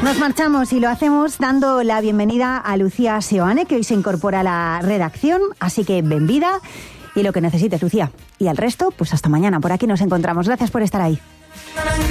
Nos marchamos y lo hacemos dando la bienvenida a Lucía Seoane, que hoy se incorpora a la redacción, así que bienvenida y lo que necesites, Lucía. Y al resto, pues hasta mañana, por aquí nos encontramos. Gracias por estar ahí.